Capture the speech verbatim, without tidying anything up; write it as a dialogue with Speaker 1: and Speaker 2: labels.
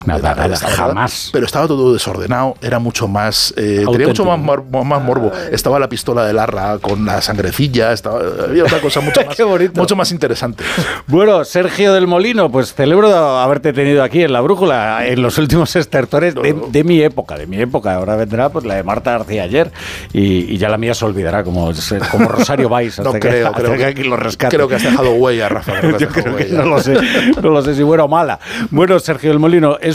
Speaker 1: Nada, nada,
Speaker 2: estaba,
Speaker 1: jamás.
Speaker 2: Pero estaba todo desordenado, era mucho más... Eh, tenía mucho más, mor- más morbo. Estaba la pistola de Larra con la sangrecilla, estaba, había otra cosa mucho más, mucho más interesante.
Speaker 1: Bueno, Sergio del Molino, pues celebro haberte tenido aquí en La Brújula, en los últimos estertores de, de mi época, de mi época. Ahora vendrá pues la de Marta García ayer y, y ya la mía se olvidará, como, como Rosario Valls, hasta,
Speaker 2: no,
Speaker 1: que,
Speaker 2: creo,
Speaker 1: hasta
Speaker 2: creo
Speaker 1: que aquí lo rescate.
Speaker 2: Creo que has dejado huella, Rafa. Creo que has
Speaker 1: Yo
Speaker 2: dejado
Speaker 1: creo que
Speaker 2: huella.
Speaker 1: no lo sé, no lo sé si buena o mala. Bueno, Sergio del Molino, es